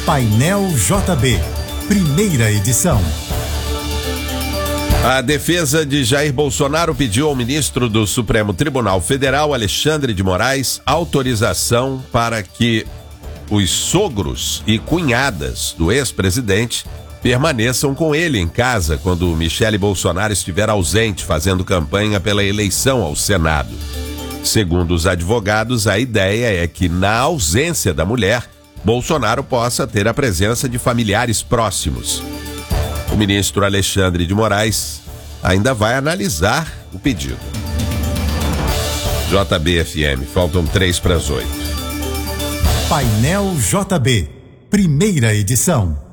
Painel JB, primeira edição. A defesa de Jair Bolsonaro pediu ao ministro do Supremo Tribunal Federal, Alexandre de Moraes, autorização para que os sogros e cunhadas do ex-presidente permaneçam com ele em casa quando Michele Bolsonaro estiver ausente fazendo campanha pela eleição ao Senado. Segundo os advogados, a ideia é que, na ausência da mulher, Bolsonaro possa ter a presença de familiares próximos. O ministro Alexandre de Moraes ainda vai analisar o pedido. JB-FM, faltam 7:55. Painel JB, primeira edição.